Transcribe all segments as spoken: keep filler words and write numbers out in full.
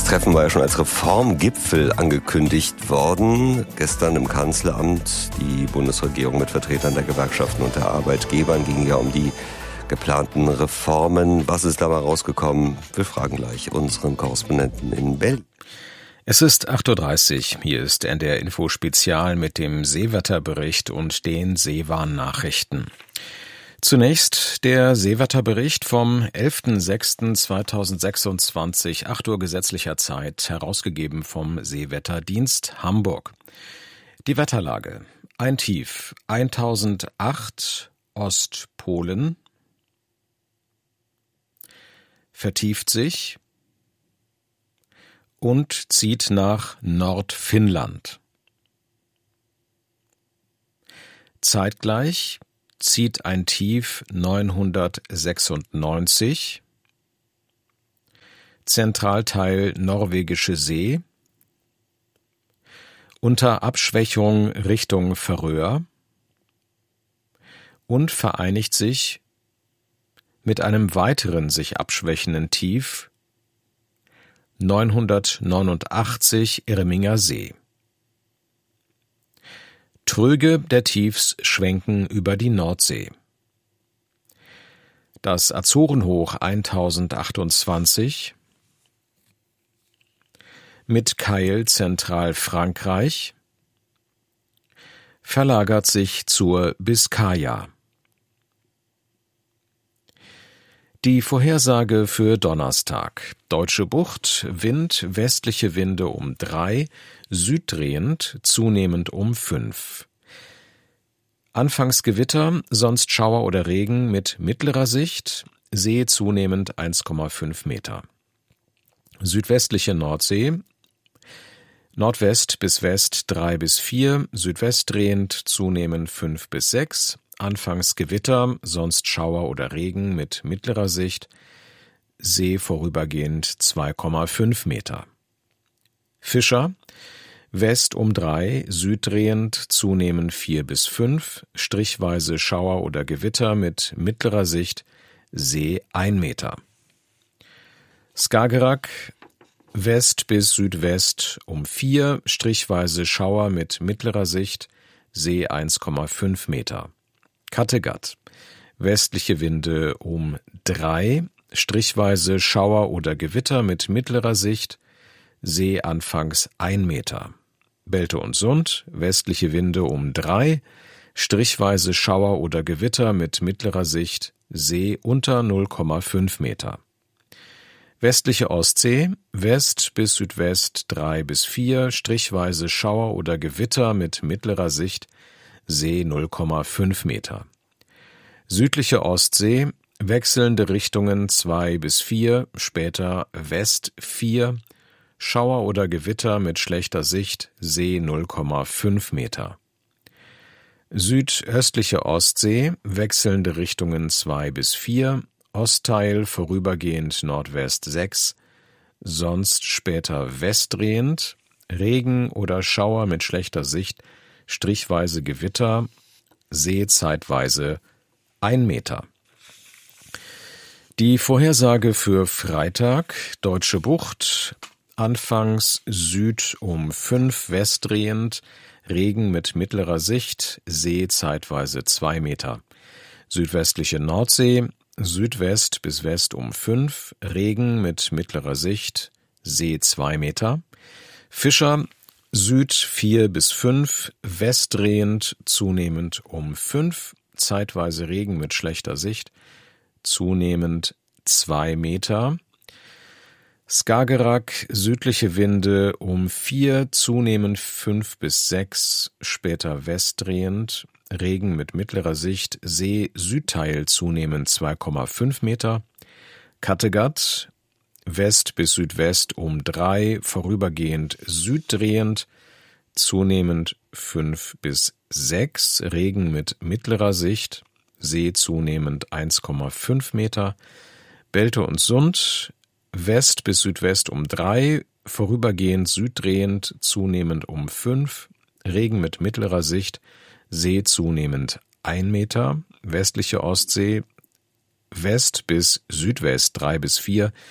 Treffen war ja schon als Reformgipfel angekündigt worden. Gestern im Kanzleramt. Die Bundesregierung mit Vertretern der Gewerkschaften und der Arbeitgebern ging ja um die geplanten Reformen. Was ist dabei rausgekommen? Wir fragen gleich unseren Korrespondenten in Berlin. Es ist acht Uhr dreißig. Hier ist N D R Info Spezial mit dem Seewetterbericht und den Seewarnnachrichten. Zunächst der Seewetterbericht vom elften sechsten zweitausendsechsundzwanzig, acht Uhr gesetzlicher Zeit, herausgegeben vom Seewetterdienst Hamburg. Die Wetterlage. Ein Tief, eintausendacht Ostpolen, vertieft sich und zieht nach Nordfinnland. Zeitgleich zieht ein Tief neunhundertsechsundneunzig, Zentralteil Norwegische See, unter Abschwächung Richtung Färöer und vereinigt sich mit einem weiteren sich abschwächenden Tief neunhundertneunundachtzig Irminger See. Tröge der Tiefs schwenken über die Nordsee. Das Azorenhoch eintausendachtundzwanzig mit Keil Zentralfrankreich verlagert sich zur Biskaya. Die Vorhersage für Donnerstag. Deutsche Bucht, Wind, westliche Winde um drei, süddrehend, zunehmend um fünf. Anfangs Gewitter, sonst Schauer oder Regen mit mittlerer Sicht, See zunehmend eins Komma fünf Meter. Südwestliche Nordsee, Nordwest bis West drei bis vier, südwestdrehend, zunehmend fünf bis sechs. Anfangs Gewitter, sonst Schauer oder Regen mit mittlerer Sicht, See vorübergehend zwei Komma fünf Meter. Fischer, West um drei, süddrehend, zunehmend vier bis fünf, strichweise Schauer oder Gewitter mit mittlerer Sicht, See ein Meter. Skagerrak, West bis Südwest um vier, strichweise Schauer mit mittlerer Sicht, See eins Komma fünf Meter. Kattegat, westliche Winde um drei, strichweise Schauer oder Gewitter mit mittlerer Sicht, See anfangs ein Meter. Belte und Sund, westliche Winde um drei, strichweise Schauer oder Gewitter mit mittlerer Sicht, See unter null Komma fünf Meter. Westliche Ostsee, West bis Südwest drei bis vier, strichweise Schauer oder Gewitter mit mittlerer Sicht, See null Komma fünf Meter. Südliche Ostsee, wechselnde Richtungen zwei bis vier, später West vier, Schauer oder Gewitter mit schlechter Sicht, See null Komma fünf Meter. Südöstliche Ostsee, wechselnde Richtungen zwei bis vier, Ostteil vorübergehend Nordwest sechs, sonst später westdrehend, Regen oder Schauer mit schlechter Sicht, strichweise Gewitter, See zeitweise ein Meter. Die Vorhersage für Freitag, Deutsche Bucht, anfangs Süd um fünf, westdrehend, Regen mit mittlerer Sicht, See zeitweise zwei Meter. Südwestliche Nordsee, Südwest bis West um fünf, Regen mit mittlerer Sicht, See zwei Meter. Fischer, Süd vier bis fünf, westdrehend, zunehmend um fünf, zeitweise Regen mit schlechter Sicht, zunehmend zwei Meter. Skagerrak, südliche Winde um vier, zunehmend fünf bis sechs, später westdrehend, Regen mit mittlerer Sicht, See Südteil zunehmend zwei Komma fünf Meter. Kattegat, West bis Südwest um drei, vorübergehend süddrehend, zunehmend fünf bis sechs, Regen mit mittlerer Sicht, See zunehmend eins Komma fünf Meter. Belte und Sund, West bis Südwest um drei, vorübergehend süddrehend, zunehmend um fünf, Regen mit mittlerer Sicht, See zunehmend ein Meter, westliche Ostsee, West bis Südwest drei bis vier,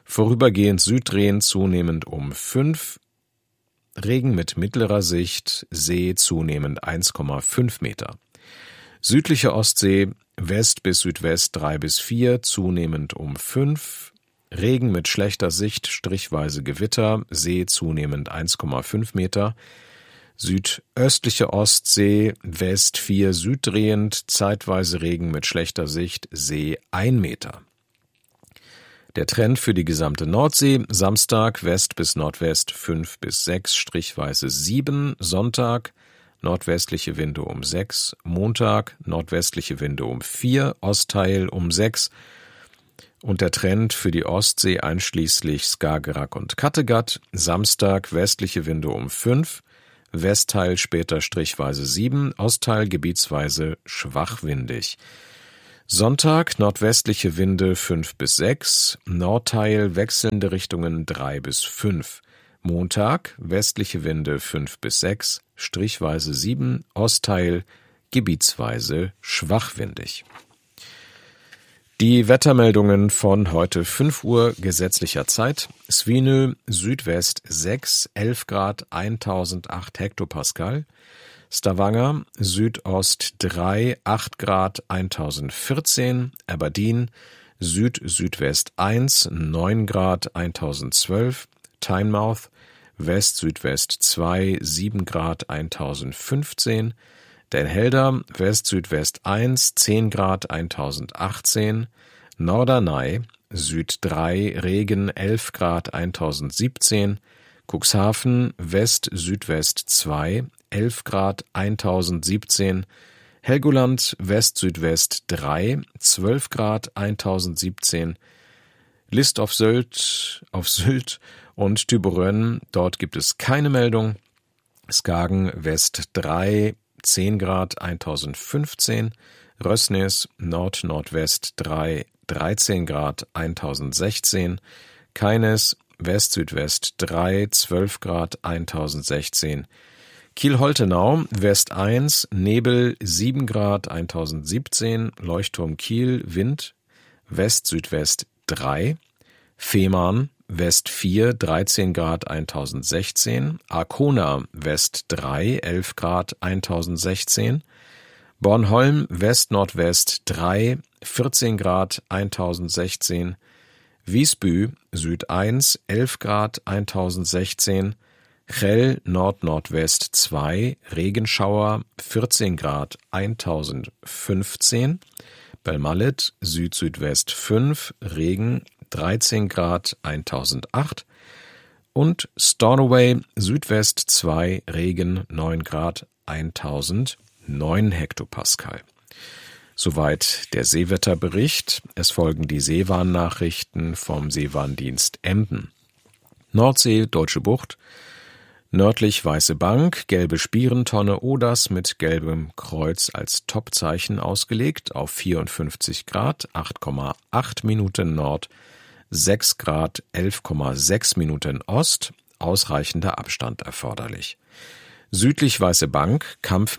Vorübergehend süddrehend zunehmend um fünf, Regen mit mittlerer Sicht, See zunehmend eins Komma fünf Meter. Südliche Ostsee, West bis Südwest drei bis vier, zunehmend um fünf, Regen mit schlechter Sicht, strichweise Gewitter, See zunehmend eins Komma fünf Meter. Südöstliche Ostsee, West vier süddrehend, zeitweise Regen mit schlechter Sicht, See ein Meter. Der Trend für die gesamte Nordsee, Samstag West bis Nordwest fünf bis sechs, strichweise sieben, Sonntag nordwestliche Winde um sechs, Montag nordwestliche Winde um vier, Ostteil um sechs und der Trend für die Ostsee einschließlich Skagerrak und Kattegat, Samstag westliche Winde um fünf, Westteil später strichweise sieben, Ostteil gebietsweise schwachwindig. Sonntag nordwestliche Winde fünf bis sechs, Nordteil wechselnde Richtungen drei bis fünf. Montag westliche Winde fünf bis sechs, strichweise sieben, Ostteil gebietsweise schwachwindig. Die Wettermeldungen von heute fünf Uhr gesetzlicher Zeit. Svinö Südwest sechs, elf Grad, eintausendacht Hektopascal. Stavanger Südost drei, acht Grad, eintausendvierzehn, Aberdeen Süd-Südwest eins, neun Grad, eintausendzwölf, Tynemouth West-Südwest zwei, sieben Grad, eintausendfünfzehn, Den Helder West-Südwest eins, zehn Grad, eintausendachtzehn, Norderney Süd drei, Regen elf Grad, eintausendsiebzehn, Cuxhaven West-Südwest zwei, elf Grad, eintausendsiebzehn, Helgoland West-Südwest drei, zwölf Grad, eintausendsiebzehn, List auf Sylt, auf Sylt und Tübingen, dort gibt es keine Meldung, Skagen West drei, zehn Grad, eintausendfünfzehn, Rössnes Nord-Nordwest drei, dreizehn Grad, eintausendsechzehn, Keines West-Südwest drei, zwölf Grad, eintausendsechzehn, Kiel-Holtenau West eins, Nebel sieben Grad, eintausendsiebzehn, Leuchtturm Kiel, Wind West-Südwest drei, Fehmarn West vier, dreizehn Grad, eintausendsechzehn, Arkona West drei, elf Grad, eintausendsechzehn, Bornholm West-Nordwest drei, vierzehn Grad, eintausendsechzehn, Visby Süd eins, elf Grad, eintausendsechzehn, Chell Nord-Nordwest zwei, Regenschauer vierzehn Grad, eintausendfünfzehn, Belmallet Süd-Südwest fünf, Regen dreizehn Grad, eintausendacht und Stornoway Südwest zwei, Regen neun Grad, eintausendneun Hektopascal. Soweit der Seewetterbericht. Es folgen die Seewarnnachrichten vom Seewarndienst Emden. Nordsee, Deutsche Bucht, nördlich Weiße Bank, gelbe Spierentonne Oders mit gelbem Kreuz als Topzeichen ausgelegt auf vierundfünfzig Grad, acht Komma acht Minuten Nord, sechs Grad, elf Komma sechs Minuten Ost, ausreichender Abstand erforderlich. Südlich Weiße Bank,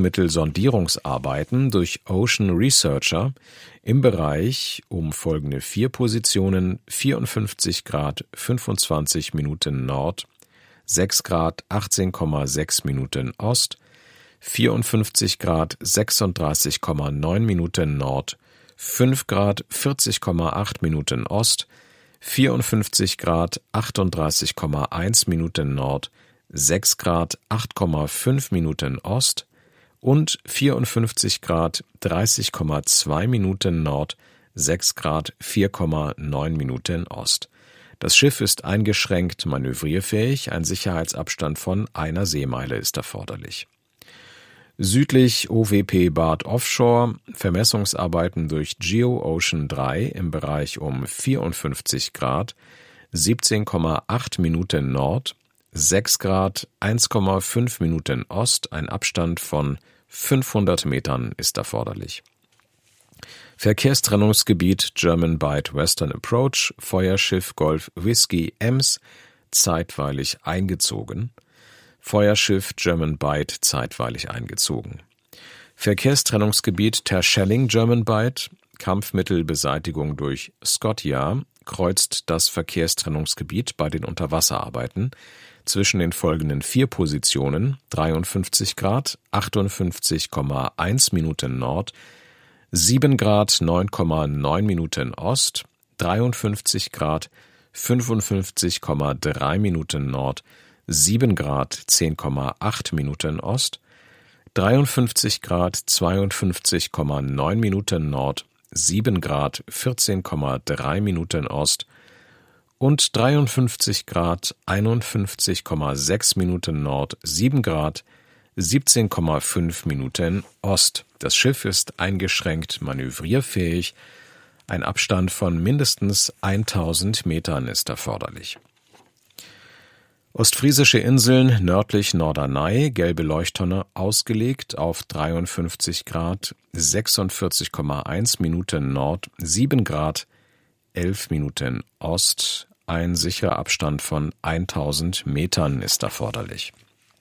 Kampfmittel-Sondierungsarbeiten durch Ocean Researcher im Bereich um folgende vier Positionen, vierundfünfzig Grad, fünfundzwanzig Minuten Nord, sechs Grad, achtzehn Komma sechs Minuten Ost, vierundfünfzig Grad, sechsunddreißig Komma neun Minuten Nord, fünf Grad, vierzig Komma acht Minuten Ost, vierundfünfzig Grad, achtunddreißig Komma eins Minuten Nord, sechs Grad, acht Komma fünf Minuten Ost und vierundfünfzig Grad, dreißig Komma zwei Minuten Nord, sechs Grad, vier Komma neun Minuten Ost. Das Schiff ist eingeschränkt manövrierfähig, ein Sicherheitsabstand von einer Seemeile ist erforderlich. Südlich O W P Bad Offshore, Vermessungsarbeiten durch GeoOcean drei im Bereich um vierundfünfzig Grad, siebzehn Komma acht Minuten Nord, sechs Grad, eins Komma fünf Minuten Ost, ein Abstand von fünfhundert Metern ist erforderlich. Verkehrstrennungsgebiet German Bight Western Approach, Feuerschiff Golf Whiskey Ems, zeitweilig eingezogen. Feuerschiff German Bight zeitweilig eingezogen. Verkehrstrennungsgebiet Terschelling German Bight, Kampfmittelbeseitigung durch Scotia kreuzt das Verkehrstrennungsgebiet bei den Unterwasserarbeiten zwischen den folgenden vier Positionen dreiundfünfzig Grad, achtundfünfzig Komma eins Minuten Nord, sieben Grad, neun Komma neun Minuten Ost, dreiundfünfzig Grad, fünfundfünfzig Komma drei Minuten Nord, sieben Grad, zehn Komma acht Minuten Ost, dreiundfünfzig Grad, zweiundfünfzig Komma neun Minuten Nord, sieben Grad, vierzehn Komma drei Minuten Ost und dreiundfünfzig Grad, einundfünfzig Komma sechs Minuten Nord, sieben Grad, siebzehn Komma fünf Minuten Ost. Das Schiff ist eingeschränkt manövrierfähig. Ein Abstand von mindestens tausend Metern ist erforderlich. Ostfriesische Inseln nördlich Norderney, gelbe Leuchttonne ausgelegt auf dreiundfünfzig Grad, sechsundvierzig Komma eins Minuten Nord, sieben Grad, elf Minuten Ost. Ein sicherer Abstand von tausend Metern ist erforderlich.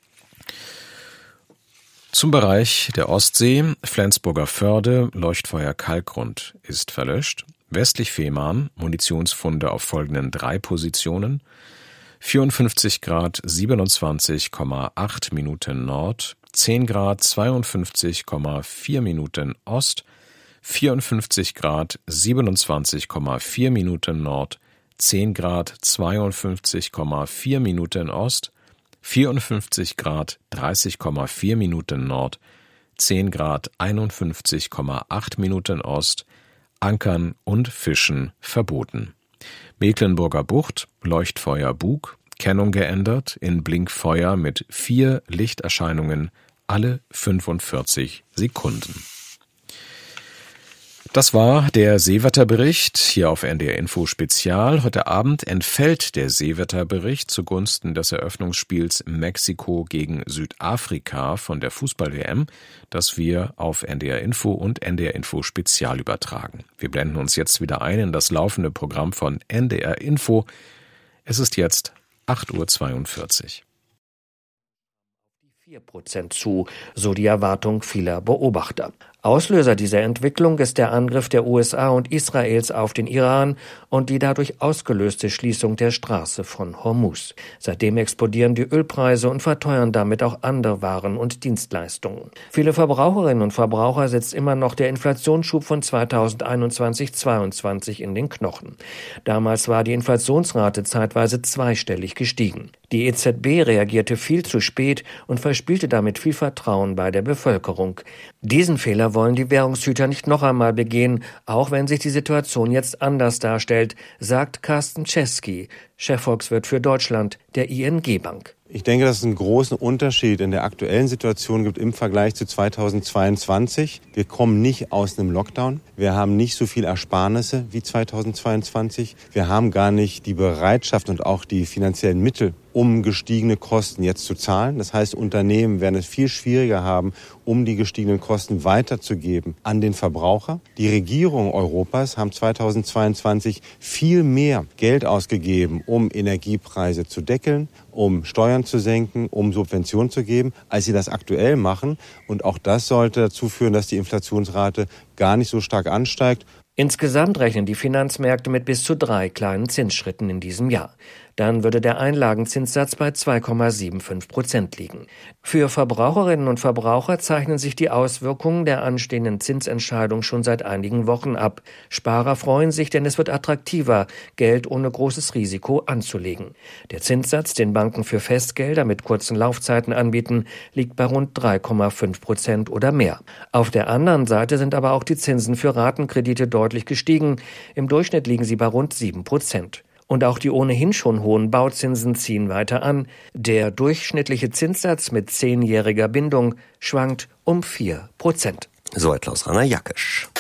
Zum Bereich der Ostsee, Flensburger Förde, Leuchtfeuer Kalkgrund ist verlöscht. Westlich Fehmarn, Munitionsfunde auf folgenden drei Positionen. vierundfünfzig Grad, siebenundzwanzig Komma acht Minuten Nord, zehn Grad, zweiundfünfzig Komma vier Minuten Ost, vierundfünfzig Grad, siebenundzwanzig Komma vier Minuten Nord, zehn Grad, zweiundfünfzig Komma vier Minuten Ost, vierundfünfzig Grad, dreißig Komma vier Minuten Nord, zehn Grad, einundfünfzig Komma acht Minuten Ost, Ankern und Fischen verboten. Mecklenburger Bucht, Leuchtfeuer Bug, Kennung geändert in Blinkfeuer mit vier Lichterscheinungen alle fünfundvierzig Sekunden. Das war der Seewetterbericht hier auf N D R Info Spezial. Heute Abend entfällt der Seewetterbericht zugunsten des Eröffnungsspiels Mexiko gegen Südafrika von der Fußball-W M, das wir auf N D R Info und N D R Info Spezial übertragen. Wir blenden uns jetzt wieder ein in das laufende Programm von N D R Info. Es ist jetzt acht Uhr zweiundvierzig. vier Prozent zu, so die Erwartung vieler Beobachter. Auslöser dieser Entwicklung ist der Angriff der U S A und Israels auf den Iran und die dadurch ausgelöste Schließung der Straße von Hormuz. Seitdem explodieren die Ölpreise und verteuern damit auch andere Waren und Dienstleistungen. Viele Verbraucherinnen und Verbraucher sitzt immer noch der Inflationsschub von zweitausendeinundzwanzig zweiundzwanzig in den Knochen. Damals war die Inflationsrate zeitweise zweistellig gestiegen. Die E Z B reagierte viel zu spät und verspielte damit viel Vertrauen bei der Bevölkerung. Diesen Fehler wollen die Währungshüter nicht noch einmal begehen, auch wenn sich die Situation jetzt anders darstellt, sagt Carsten Czeski, Chefvolkswirt für Deutschland der I N G-Bank. Ich denke, dass es einen großen Unterschied in der aktuellen Situation gibt im Vergleich zu zweitausendzweiundzwanzig. Wir kommen nicht aus einem Lockdown. Wir haben nicht so viel Ersparnisse wie zweitausendzweiundzwanzig. Wir haben gar nicht die Bereitschaft und auch die finanziellen Mittel, um gestiegene Kosten jetzt zu zahlen. Das heißt, Unternehmen werden es viel schwieriger haben, um die gestiegenen Kosten weiterzugeben an den Verbraucher. Die Regierungen Europas haben zweitausendzweiundzwanzig viel mehr Geld ausgegeben, um Energiepreise zu deckeln, um Steuern zu senken, um Subventionen zu geben, als sie das aktuell machen. Und auch das sollte dazu führen, dass die Inflationsrate gar nicht so stark ansteigt. Insgesamt rechnen die Finanzmärkte mit bis zu drei kleinen Zinsschritten in diesem Jahr. Dann würde der Einlagenzinssatz bei zwei Komma fünfundsiebzig Prozent liegen. Für Verbraucherinnen und Verbraucher zeichnen sich die Auswirkungen der anstehenden Zinsentscheidung schon seit einigen Wochen ab. Sparer freuen sich, denn es wird attraktiver, Geld ohne großes Risiko anzulegen. Der Zinssatz, den Banken für Festgelder mit kurzen Laufzeiten anbieten, liegt bei rund drei Komma fünf Prozent oder mehr. Auf der anderen Seite sind aber auch die Zinsen für Ratenkredite deutlich gestiegen. Im Durchschnitt liegen sie bei rund sieben Prozent. Und auch die ohnehin schon hohen Bauzinsen ziehen weiter an. Der durchschnittliche Zinssatz mit zehnjähriger Bindung schwankt um vier Prozent. So hat Klaus-Rainer Jackisch.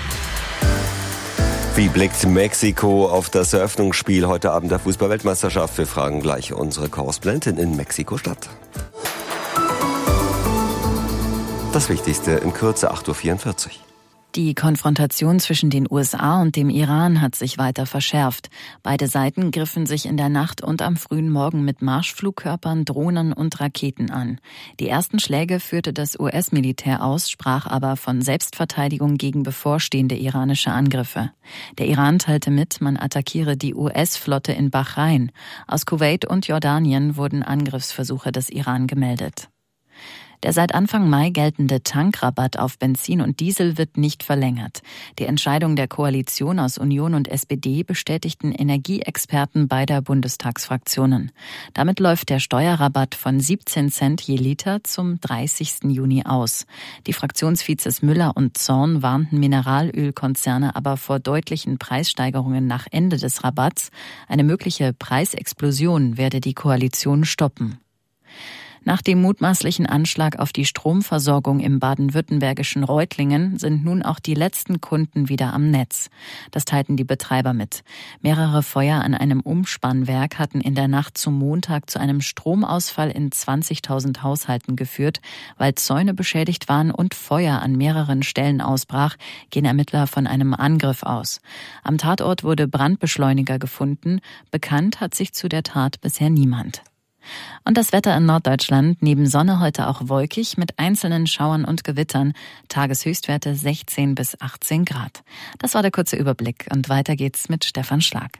Wie blickt Mexiko auf das Eröffnungsspiel heute Abend der Fußball-Weltmeisterschaft? Wir fragen gleich unsere Korrespondentin in Mexiko-Stadt. Das Wichtigste in Kürze, acht Uhr vierundvierzig. Die Konfrontation zwischen den U S A und dem Iran hat sich weiter verschärft. Beide Seiten griffen sich in der Nacht und am frühen Morgen mit Marschflugkörpern, Drohnen und Raketen an. Die ersten Schläge führte das U S-Militär aus, sprach aber von Selbstverteidigung gegen bevorstehende iranische Angriffe. Der Iran teilte mit, man attackiere die U S-Flotte in Bahrain. Aus Kuwait und Jordanien wurden Angriffsversuche des Iran gemeldet. Der seit Anfang Mai geltende Tankrabatt auf Benzin und Diesel wird nicht verlängert. Die Entscheidung der Koalition aus Union und S P D bestätigten Energieexperten beider Bundestagsfraktionen. Damit läuft der Steuerrabatt von siebzehn Cent je Liter zum dreißigsten Juni aus. Die Fraktionsvizes Müller und Zorn warnten Mineralölkonzerne aber vor deutlichen Preissteigerungen nach Ende des Rabatts. Eine mögliche Preisexplosion werde die Koalition stoppen. Nach dem mutmaßlichen Anschlag auf die Stromversorgung im baden-württembergischen Reutlingen sind nun auch die letzten Kunden wieder am Netz. Das teilten die Betreiber mit. Mehrere Feuer an einem Umspannwerk hatten in der Nacht zum Montag zu einem Stromausfall in zwanzigtausend Haushalten geführt. Weil Zäune beschädigt waren und Feuer an mehreren Stellen ausbrach, gehen Ermittler von einem Angriff aus. Am Tatort wurde Brandbeschleuniger gefunden. Bekannt hat sich zu der Tat bisher niemand. Und das Wetter in Norddeutschland, neben Sonne heute auch wolkig mit einzelnen Schauern und Gewittern, Tageshöchstwerte sechzehn bis achtzehn Grad. Das war der kurze Überblick und weiter geht's mit Stefan Schlag.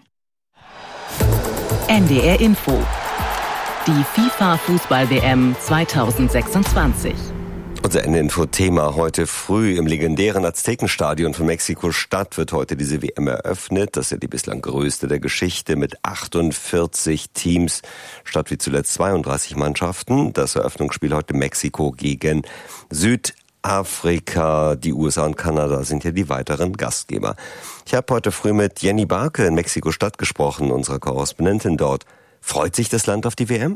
N D R Info. Die FIFA-Fußball-W M zweitausendsechsundzwanzig. Unser Ende-Info-Thema heute früh im legendären Aztekenstadion von Mexiko-Stadt wird heute diese W M eröffnet. Das ist ja die bislang größte der Geschichte mit achtundvierzig Teams statt wie zuletzt zweiunddreißig Mannschaften. Das Eröffnungsspiel heute Mexiko gegen Südafrika. Die U S A und Kanada sind ja die weiteren Gastgeber. Ich habe heute früh mit Jenny Barke in Mexiko-Stadt gesprochen, unserer Korrespondentin dort. Freut sich das Land auf die W M?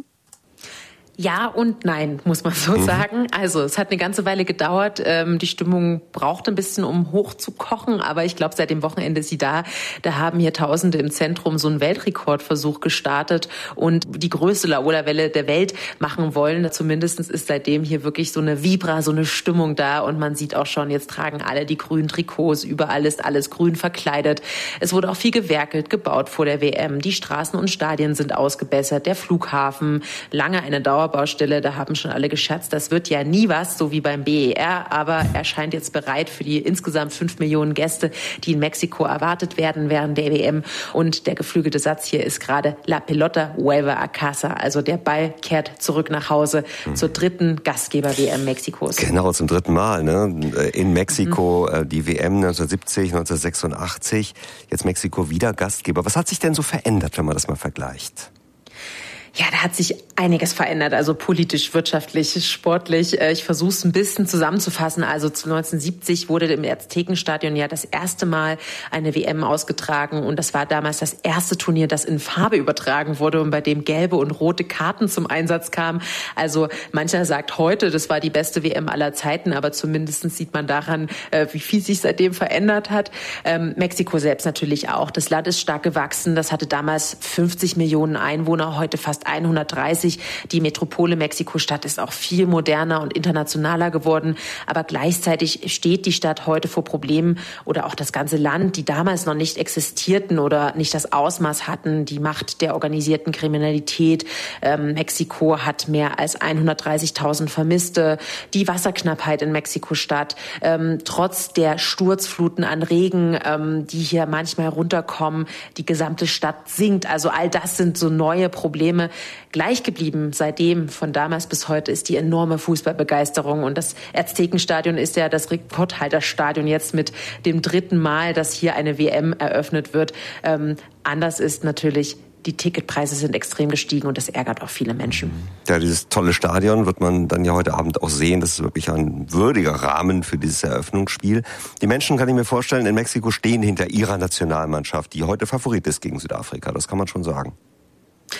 Ja und nein, muss man so sagen. Also es hat eine ganze Weile gedauert. Ähm, die Stimmung braucht ein bisschen, um hochzukochen. Aber ich glaube, seit dem Wochenende ist sie da. Da haben hier Tausende im Zentrum so einen Weltrekordversuch gestartet und die größte Laola-Welle der Welt machen wollen. Zumindest ist seitdem hier wirklich so eine Vibra, so eine Stimmung da. Und man sieht auch schon, jetzt tragen alle die grünen Trikots. Überall ist alles grün verkleidet. Es wurde auch viel gewerkelt, gebaut vor der W M. Die Straßen und Stadien sind ausgebessert. Der Flughafen, lange eine Dauer Baustelle, da haben schon alle gescherzt, das wird ja nie was, so wie beim B E R, aber er scheint jetzt bereit für die insgesamt fünf Millionen Gäste, die in Mexiko erwartet werden während der W M. Und der geflügelte Satz hier ist gerade La pelota vuelve a casa, also der Ball kehrt zurück nach Hause mhm. zur dritten Gastgeber-W M Mexikos. Genau, zum dritten Mal, ne? In Mexiko mhm. die W M neunzehnhundertsiebzig, neunzehnhundertsechsundachtzig, jetzt Mexiko wieder Gastgeber. Was hat sich denn so verändert, wenn man das mal vergleicht? Ja, da hat sich einiges verändert, also politisch, wirtschaftlich, sportlich. Ich versuche es ein bisschen zusammenzufassen. Also neunzehnhundertsiebzig wurde im Aztekenstadion ja das erste Mal eine W M ausgetragen und das war damals das erste Turnier, das in Farbe übertragen wurde und bei dem gelbe und rote Karten zum Einsatz kamen. Also mancher sagt heute, das war die beste W M aller Zeiten, aber zumindest sieht man daran, wie viel sich seitdem verändert hat. Ähm, Mexiko selbst natürlich auch. Das Land ist stark gewachsen. Das hatte damals fünfzig Millionen Einwohner, heute fast hundertdreißig. Die Metropole Mexiko-Stadt ist auch viel moderner und internationaler geworden. Aber gleichzeitig steht die Stadt heute vor Problemen oder auch das ganze Land, die damals noch nicht existierten oder nicht das Ausmaß hatten. Die Macht der organisierten Kriminalität. Ähm, Mexiko hat mehr als hundertdreißigtausend Vermisste. Die Wasserknappheit in Mexiko-Stadt. Ähm, trotz der Sturzfluten an Regen, ähm, die hier manchmal runterkommen, die gesamte Stadt sinkt. Also all das sind so neue Probleme. Gleich geblieben seitdem, von damals bis heute, ist die enorme Fußballbegeisterung. Und das Aztekenstadion ist ja das Rekordhalterstadion jetzt mit dem dritten Mal, dass hier eine W M eröffnet wird. Ähm, anders ist natürlich, die Ticketpreise sind extrem gestiegen und das ärgert auch viele Menschen. Ja, dieses tolle Stadion wird man dann ja heute Abend auch sehen. Das ist wirklich ein würdiger Rahmen für dieses Eröffnungsspiel. Die Menschen, kann ich mir vorstellen, in Mexiko stehen hinter ihrer Nationalmannschaft, die heute Favorit ist gegen Südafrika. Das kann man schon sagen.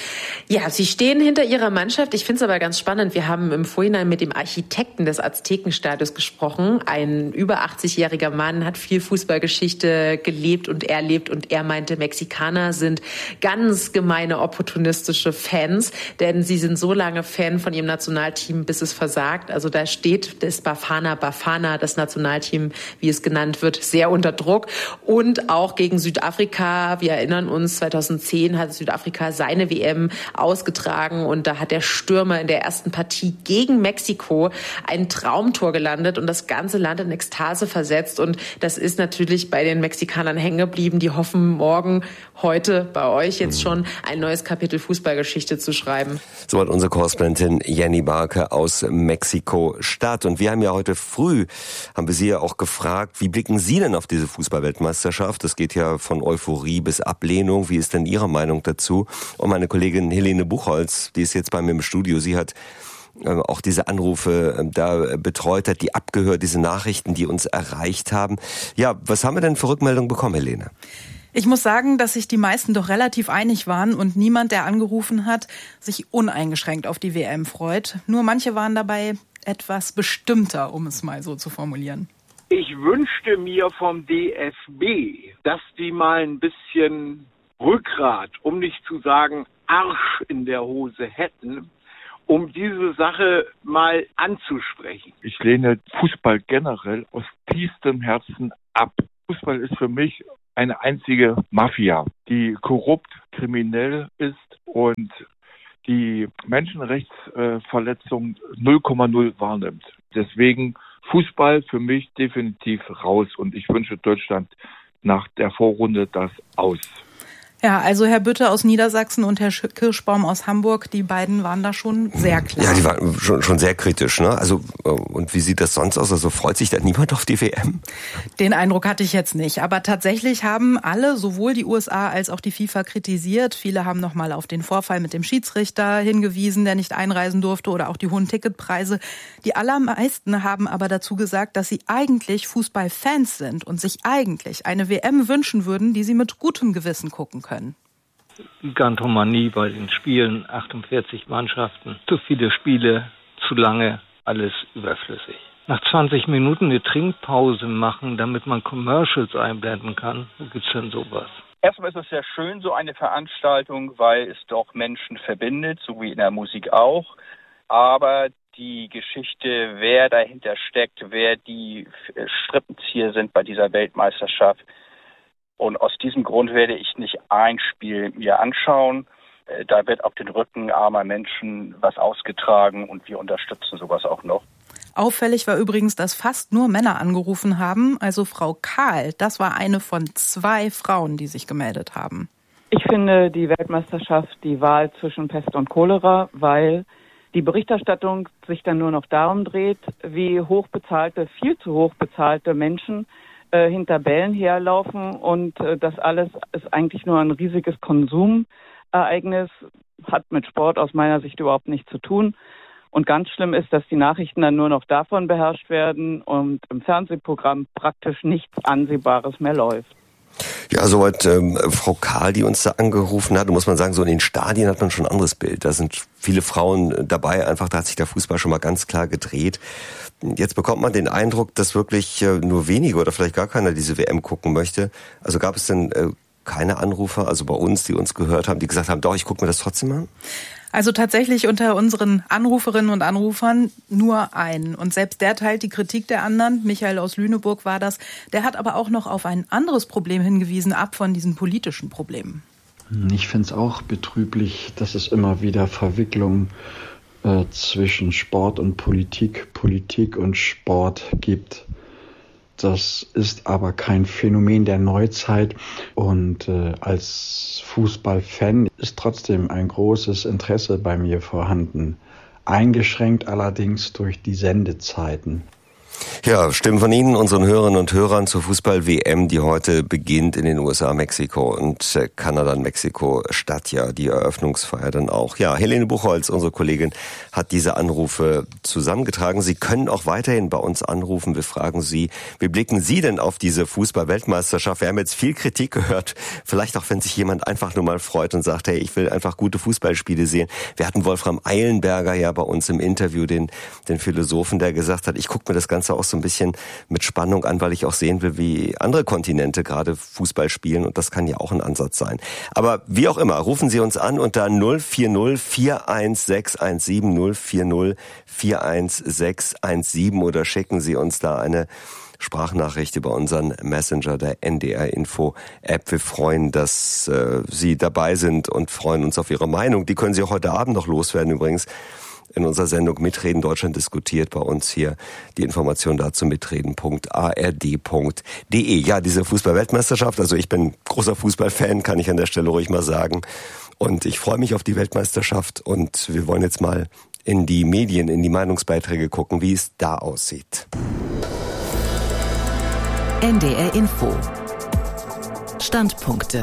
Ja, sie stehen hinter ihrer Mannschaft. Ich finde es aber ganz spannend. Wir haben im Vorhinein mit dem Architekten des Aztekenstadions gesprochen. Ein über achtzig-jähriger Mann hat viel Fußballgeschichte gelebt und erlebt. Und er meinte, Mexikaner sind ganz gemeine, opportunistische Fans. Denn sie sind so lange Fan von ihrem Nationalteam, bis es versagt. Also da steht das Bafana Bafana, das Nationalteam, wie es genannt wird, sehr unter Druck. Und auch gegen Südafrika. Wir erinnern uns, zweitausendzehn hat Südafrika seine W M ausgetragen und da hat der Stürmer in der ersten Partie gegen Mexiko ein Traumtor gelandet und das ganze Land in Ekstase versetzt. Und das ist natürlich bei den Mexikanern hängen geblieben. Die hoffen, morgen, heute bei euch jetzt schon ein neues Kapitel Fußballgeschichte zu schreiben. So hat unsere Korrespondentin Jenny Barke aus Mexiko-Stadt. Und wir haben ja heute früh, haben wir Sie ja auch gefragt, wie blicken Sie denn auf diese Fußballweltmeisterschaft? Das geht ja von Euphorie bis Ablehnung. Wie ist denn Ihre Meinung dazu? Und meine Kollegin Helene Buchholz, die ist jetzt bei mir im Studio, sie hat äh, auch diese Anrufe äh, da betreut, hat die abgehört, diese Nachrichten, die uns erreicht haben. Ja, was haben wir denn für Rückmeldungen bekommen, Helene? Ich muss sagen, dass sich die meisten doch relativ einig waren und niemand, der angerufen hat, sich uneingeschränkt auf die W M freut. Nur manche waren dabei etwas bestimmter, um es mal so zu formulieren. Ich wünschte mir vom D F B, dass die mal ein bisschen Rückgrat, um nicht zu sagen Arsch in der Hose hätten, um diese Sache mal anzusprechen. Ich lehne Fußball generell aus tiefstem Herzen ab. Fußball ist für mich eine einzige Mafia, die korrupt, kriminell ist und die Menschenrechtsverletzungen null Komma null wahrnimmt. Deswegen Fußball für mich definitiv raus und ich wünsche Deutschland nach der Vorrunde das aus. Ja, also Herr Bütte aus Niedersachsen und Herr Kirschbaum aus Hamburg, die beiden waren da schon sehr klar. Ja, die waren schon, schon sehr kritisch, ne? Also, und wie sieht das sonst aus? Also freut sich da niemand auf die W M? Den Eindruck hatte ich jetzt nicht. Aber tatsächlich haben alle, sowohl die U S A als auch die FIFA, kritisiert. Viele haben nochmal auf den Vorfall mit dem Schiedsrichter hingewiesen, der nicht einreisen durfte, oder auch die hohen Ticketpreise. Die allermeisten haben aber dazu gesagt, dass sie eigentlich Fußballfans sind und sich eigentlich eine W M wünschen würden, die sie mit gutem Gewissen gucken können. Gigantomanie bei den Spielen, achtundvierzig Mannschaften, zu viele Spiele, zu lange, alles überflüssig. Nach zwanzig Minuten eine Trinkpause machen, damit man Commercials einblenden kann, wo gibt's denn sowas? Erstmal ist es sehr schön, so eine Veranstaltung, weil es doch Menschen verbindet, so wie in der Musik auch. Aber die Geschichte, wer dahinter steckt, wer die Strippenzieher sind bei dieser Weltmeisterschaft, und aus diesem Grund werde ich nicht ein Spiel mir anschauen. Da wird auf den Rücken armer Menschen was ausgetragen und wir unterstützen sowas auch noch. Auffällig war übrigens, dass fast nur Männer angerufen haben. Also Frau Kahl, das war eine von zwei Frauen, die sich gemeldet haben. Ich finde die Weltmeisterschaft die Wahl zwischen Pest und Cholera, weil die Berichterstattung sich dann nur noch darum dreht, wie hochbezahlte, viel zu hochbezahlte Menschen hinter Bällen herlaufen und äh, das alles ist eigentlich nur ein riesiges Konsumereignis, hat mit Sport aus meiner Sicht überhaupt nichts zu tun. Und ganz schlimm ist, dass die Nachrichten dann nur noch davon beherrscht werden und im Fernsehprogramm praktisch nichts Ansehbares mehr läuft. Ja, soweit ähm, Frau Kahl, die uns da angerufen hat, muss man sagen, so in den Stadien hat man schon ein anderes Bild. Da sind viele Frauen dabei, einfach da hat sich der Fußball schon mal ganz klar gedreht. Jetzt bekommt man den Eindruck, dass wirklich äh, nur wenige oder vielleicht gar keiner diese W M gucken möchte. Also gab es denn äh, keine Anrufer, also bei uns, die uns gehört haben, die gesagt haben, doch, ich gucke mir das trotzdem an? Also tatsächlich unter unseren Anruferinnen und Anrufern nur einen. Und selbst der teilt die Kritik der anderen. Michael aus Lüneburg war das. Der hat aber auch noch auf ein anderes Problem hingewiesen, ab von diesen politischen Problemen. Ich finde es auch betrüblich, dass es immer wieder Verwicklungen äh, zwischen Sport und Politik, Politik und Sport gibt. Das ist aber kein Phänomen der Neuzeit und äh, als Fußballfan ist trotzdem ein großes Interesse bei mir vorhanden, eingeschränkt allerdings durch die Sendezeiten. Ja, Stimmen von Ihnen, unseren Hörerinnen und Hörern zur Fußball-W M, die heute beginnt in den U S A, Mexiko und Kanada und Mexiko statt ja die Eröffnungsfeier dann auch. Ja, Helene Buchholz, unsere Kollegin, hat diese Anrufe zusammengetragen. Sie können auch weiterhin bei uns anrufen. Wir fragen Sie, wie blicken Sie denn auf diese Fußball-Weltmeisterschaft? Wir haben jetzt viel Kritik gehört. Vielleicht auch, wenn sich jemand einfach nur mal freut und sagt, hey, ich will einfach gute Fußballspiele sehen. Wir hatten Wolfram Eilenberger ja bei uns im Interview, den, den Philosophen, der gesagt hat, ich gucke mir das Ganze auch so ein bisschen mit Spannung an, weil ich auch sehen will, wie andere Kontinente gerade Fußball spielen, und das kann ja auch ein Ansatz sein. Aber wie auch immer, rufen Sie uns an unter null vier null vier eins sechs eins sieben null vier null vier eins sechs eins sieben oder schicken Sie uns da eine Sprachnachricht über unseren Messenger der N D R Info App. Wir freuen, dass äh, Sie dabei sind und freuen uns auf Ihre Meinung. Die können Sie auch heute Abend noch loswerden übrigens. In unserer Sendung Mitreden Deutschland diskutiert bei uns hier die Information dazu mitreden punkt a r d punkt d e. Ja, diese Fußball-Weltmeisterschaft, also ich bin großer Fußballfan, kann ich an der Stelle ruhig mal sagen. Und ich freue mich auf die Weltmeisterschaft und wir wollen jetzt mal in die Medien, in die Meinungsbeiträge gucken, wie es da aussieht. N D R Info. Standpunkte.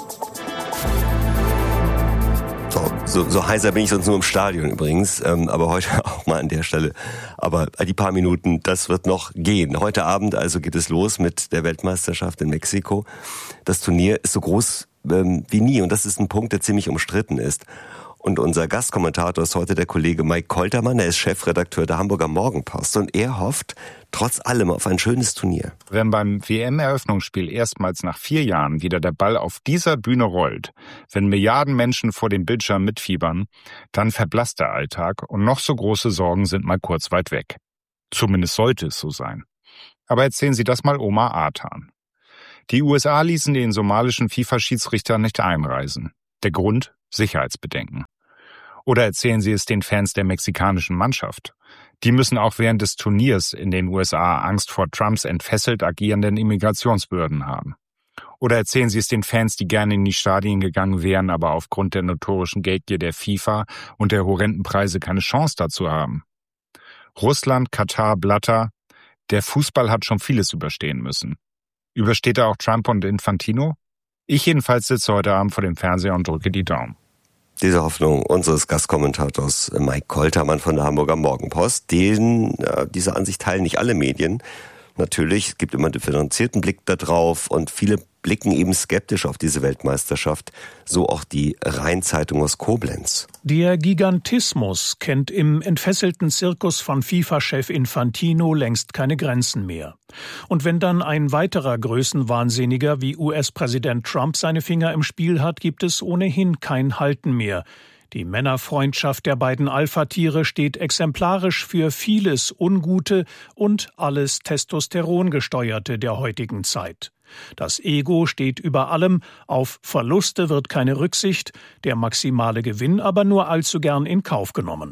So, so, so heißer bin ich sonst nur im Stadion übrigens, ähm, aber heute auch mal an der Stelle. Aber die paar Minuten, das wird noch gehen. Heute Abend also geht es los mit der Weltmeisterschaft in Mexiko. Das Turnier ist so groß ähm, wie nie und das ist ein Punkt, der ziemlich umstritten ist. Und unser Gastkommentator ist heute der Kollege Mike Koltermann, er ist Chefredakteur der Hamburger Morgenpost und er hofft trotz allem auf ein schönes Turnier. Wenn beim W M-Eröffnungsspiel erstmals nach vier Jahren wieder der Ball auf dieser Bühne rollt, wenn Milliarden Menschen vor dem Bildschirm mitfiebern, dann verblasst der Alltag und noch so große Sorgen sind mal kurz weit weg. Zumindest sollte es so sein. Aber erzählen Sie das mal Omar Artan. Die U S A ließen den somalischen FIFA-Schiedsrichter nicht einreisen. Der Grund? Sicherheitsbedenken. Oder erzählen Sie es den Fans der mexikanischen Mannschaft. Die müssen auch während des Turniers in den U S A Angst vor Trumps entfesselt agierenden Immigrationsbehörden haben. Oder erzählen Sie es den Fans, die gerne in die Stadien gegangen wären, aber aufgrund der notorischen Geldgier der FIFA und der horrenden Preise keine Chance dazu haben. Russland, Katar, Blatter, der Fußball hat schon vieles überstehen müssen. Übersteht er auch Trump und Infantino? Ich jedenfalls sitze heute Abend vor dem Fernseher und drücke die Daumen. Diese Hoffnung unseres Gastkommentators Mike Koltermann von der Hamburger Morgenpost, den, äh, diese Ansicht teilen nicht alle Medien. Natürlich, es gibt immer einen differenzierten Blick da drauf und viele blicken eben skeptisch auf diese Weltmeisterschaft, so auch die Rhein-Zeitung aus Koblenz. Der Gigantismus kennt im entfesselten Zirkus von FIFA-Chef Infantino längst keine Grenzen mehr. Und wenn dann ein weiterer Größenwahnsinniger wie U S-Präsident Trump seine Finger im Spiel hat, gibt es ohnehin kein Halten mehr. Die Männerfreundschaft der beiden Alpha-Tiere steht exemplarisch für vieles Ungute und alles Testosterongesteuerte der heutigen Zeit. Das Ego steht über allem, auf Verluste wird keine Rücksicht, der maximale Gewinn aber nur allzu gern in Kauf genommen.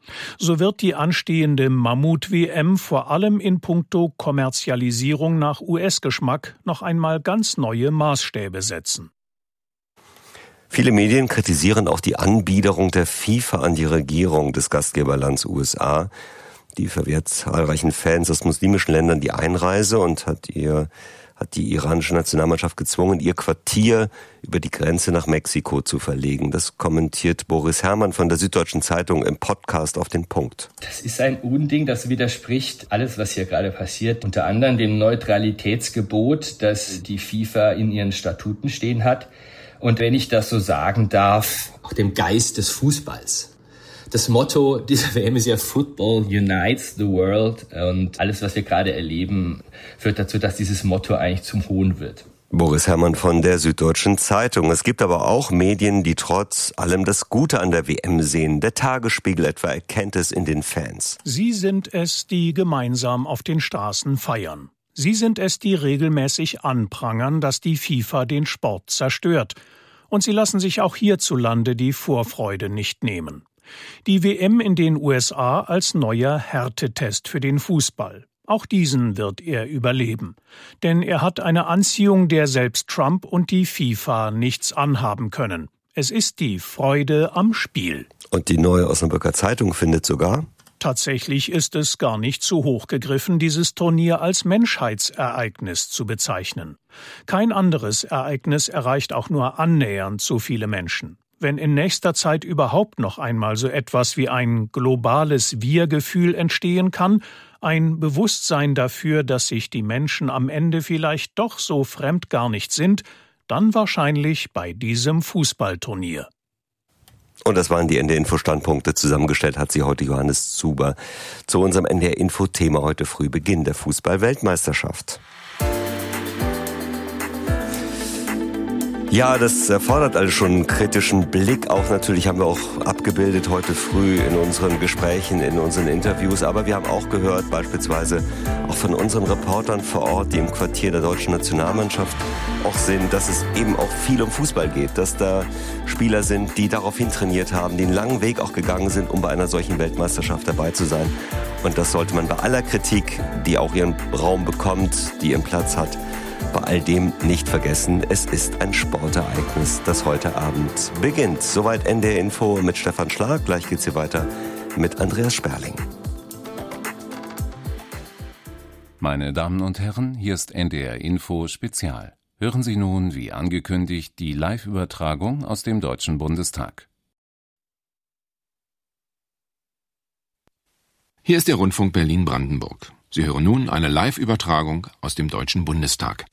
So wird die anstehende Mammut-W M vor allem in puncto Kommerzialisierung nach U S-Geschmack noch einmal ganz neue Maßstäbe setzen. Viele Medien kritisieren auch die Anbiederung der FIFA an die Regierung des Gastgeberlands U S A. Die verwehrt zahlreichen Fans aus muslimischen Ländern die Einreise und hat ihr hat die iranische Nationalmannschaft gezwungen, ihr Quartier über die Grenze nach Mexiko zu verlegen. Das kommentiert Boris Herrmann von der Süddeutschen Zeitung im Podcast auf den Punkt. Das ist ein Unding, das widerspricht alles, was hier gerade passiert. Unter anderem dem Neutralitätsgebot, das die FIFA in ihren Statuten stehen hat. Und wenn ich das so sagen darf, auch dem Geist des Fußballs. Das Motto dieser W M ist ja Football unites the world und alles, was wir gerade erleben, führt dazu, dass dieses Motto eigentlich zum Hohn wird. Boris Herrmann von der Süddeutschen Zeitung. Es gibt aber auch Medien, die trotz allem das Gute an der W M sehen. Der Tagesspiegel etwa erkennt es in den Fans. Sie sind es, die gemeinsam auf den Straßen feiern. Sie sind es, die regelmäßig anprangern, dass die FIFA den Sport zerstört. Und sie lassen sich auch hierzulande die Vorfreude nicht nehmen. Die W M in den U S A als neuer Härtetest für den Fußball. Auch diesen wird er überleben. Denn er hat eine Anziehung, der selbst Trump und die FIFA nichts anhaben können. Es ist die Freude am Spiel. Und die Neue Osnabrücker Zeitung findet sogar: Tatsächlich ist es gar nicht zu hoch gegriffen, dieses Turnier als Menschheitsereignis zu bezeichnen. Kein anderes Ereignis erreicht auch nur annähernd so viele Menschen. Wenn in nächster Zeit überhaupt noch einmal so etwas wie ein globales Wir-Gefühl entstehen kann, ein Bewusstsein dafür, dass sich die Menschen am Ende vielleicht doch so fremd gar nicht sind, dann wahrscheinlich bei diesem Fußballturnier. Und das waren die N D R Info-Standpunkte. Zusammengestellt hat sie heute Johannes Zuber zu unserem N D R Info-Thema heute früh: Beginn der Fußball-Weltmeisterschaft. Ja, das erfordert alles schon einen kritischen Blick. Auch natürlich haben wir auch abgebildet heute früh in unseren Gesprächen, in unseren Interviews. Aber wir haben auch gehört, beispielsweise auch von unseren Reportern vor Ort, die im Quartier der deutschen Nationalmannschaft auch sind, dass es eben auch viel um Fußball geht. Dass da Spieler sind, die daraufhin trainiert haben, die einen langen Weg auch gegangen sind, um bei einer solchen Weltmeisterschaft dabei zu sein. Und das sollte man bei aller Kritik, die auch ihren Raum bekommt, die ihren Platz hat, bei all dem nicht vergessen. Es ist ein Sportereignis, das heute Abend beginnt. Soweit N D R Info mit Stefan Schlag. Gleich geht's hier weiter mit Andreas Sperling. Meine Damen und Herren, hier ist N D R Info Spezial. Hören Sie nun, wie angekündigt, die Live-Übertragung aus dem Deutschen Bundestag. Hier ist der Rundfunk Berlin-Brandenburg. Sie hören nun eine Live-Übertragung aus dem Deutschen Bundestag.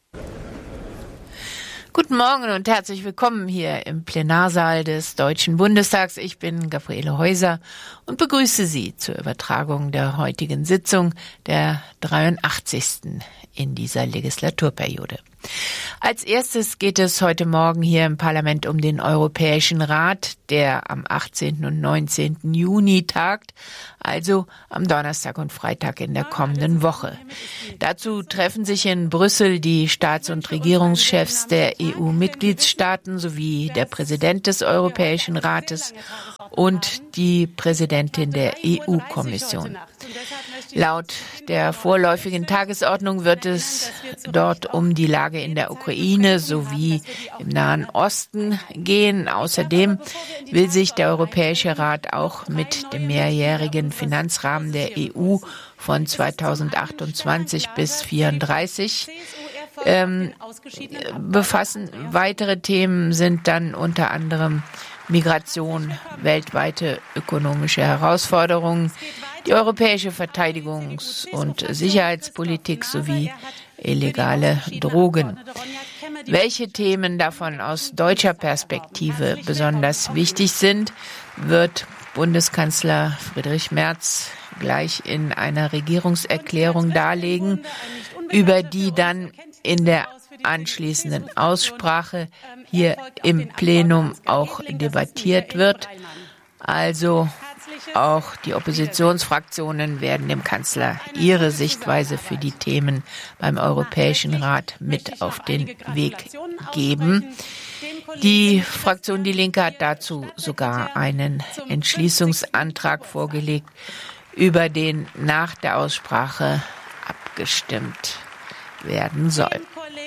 Guten Morgen und herzlich willkommen hier im Plenarsaal des Deutschen Bundestags. Ich bin Gabriele Häuser und begrüße Sie zur Übertragung der heutigen Sitzung, der dreiundachtzigsten in dieser Legislaturperiode. Als erstes geht es heute Morgen hier im Parlament um den Europäischen Rat, der am achtzehnten und neunzehnten Juni tagt, also am Donnerstag und Freitag in der kommenden Woche. Dazu treffen sich in Brüssel die Staats- und Regierungschefs der E U-Mitgliedstaaten sowie der Präsident des Europäischen Rates und die Präsidentin der E U-Kommission. Laut der vorläufigen Tagesordnung wird es dort um die Lage in der Ukraine sowie im Nahen Osten gehen. Außerdem will sich der Europäische Rat auch mit dem mehrjährigen Finanzrahmen der E U von zweitausendachtundzwanzig bis zweitausendvierunddreißig ähm, befassen. Weitere Themen sind dann unter anderem Migration, weltweite ökonomische Herausforderungen, die europäische Verteidigungs- und Sicherheitspolitik sowie illegale Drogen. Welche Themen davon aus deutscher Perspektive besonders wichtig sind, wird Bundeskanzler Friedrich Merz gleich in einer Regierungserklärung darlegen, über die dann in der anschließenden Aussprache hier im Plenum auch debattiert wird. Also auch die Oppositionsfraktionen werden dem Kanzler ihre Sichtweise für die Themen beim Europäischen Rat mit auf den Weg geben. Die Fraktion Die Linke hat dazu sogar einen Entschließungsantrag vorgelegt, über den nach der Aussprache abgestimmt werden soll.